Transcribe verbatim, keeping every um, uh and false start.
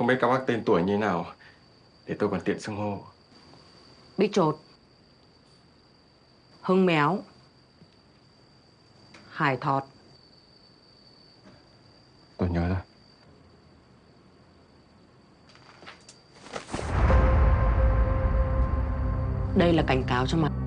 Không biết các bác tên tuổi như thế nào, để tôi còn tiện xưng hô. Bích Chột, Hưng Méo, Hải Thọt. Tôi nhớ rồi. Đây là cảnh cáo cho mày.